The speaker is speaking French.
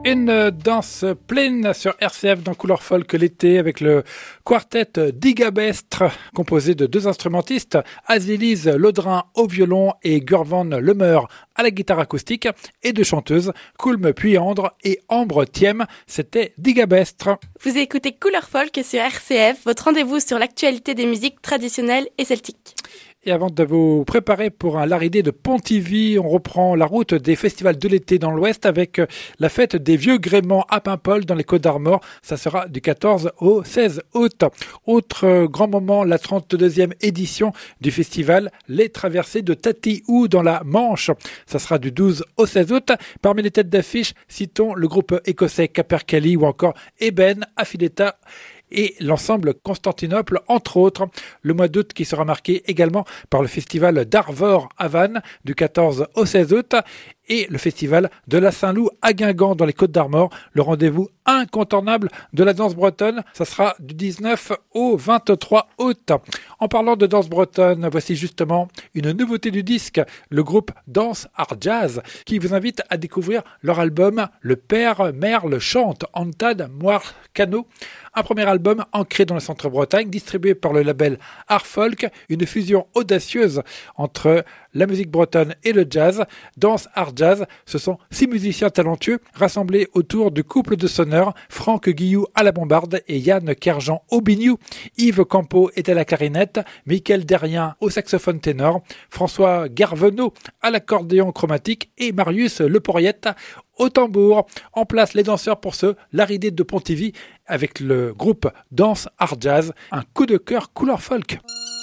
Une danse pleine sur RCF dans Couleur Folk l'été avec le quartet Digabestre composé de deux instrumentistes, Azélise Laudrin au violon et Gurvan Lemeur à la guitare acoustique et deux chanteuses, Coulme Puyandre et Ambre Thiem. C'était Digabestre. Vous écoutez Couleur Folk sur RCF, votre rendez-vous sur l'actualité des musiques traditionnelles et celtiques. Et avant de vous préparer pour un Laridé de Pontivy, on reprend la route des festivals de l'été dans l'Ouest avec la fête des vieux gréments à Paimpol dans les Côtes-d'Armor. Ça sera du 14 au 16 août. Autre grand moment, la 32e édition du festival Les Traversées de Tatiou dans la Manche. Ça sera du 12 au 16 août. Parmi les têtes d'affiche, citons le groupe écossais Capercaillie ou encore Eben, Affidetta et l'ensemble Constantinople, entre autres. Le mois d'août qui sera marqué également par le festival d'Arvor à Vannes du 14 au 16 août et le festival de la Saint-Loup à Guingamp dans les Côtes-d'Armor. Le rendez-vous incontournable de la danse bretonne, ça sera du 19 au 23 août. En parlant de danse bretonne, voici justement une nouveauté du disque, le groupe Danse Art Jazz, qui vous invite à découvrir leur album Le Père Merle chante Antad Moir Cano, un premier album ancré dans le centre-Bretagne, distribué par le label Art Folk, une fusion audacieuse entre la musique bretonne et le jazz. Danse Art Jazz, ce sont 6 musiciens talentueux rassemblés autour du couple de sonneurs Franck Guillou à la bombarde et Yann Kerjean au biniou. Yves Campo est à la clarinette, Mickaël Derrien au saxophone ténor, François Garvenot à l'accordéon chromatique et Marius Leporriette au tambour. En place les danseurs pour ce Laridé de Pontivy avec le groupe Danse Art Jazz. Un coup de cœur couleur folk.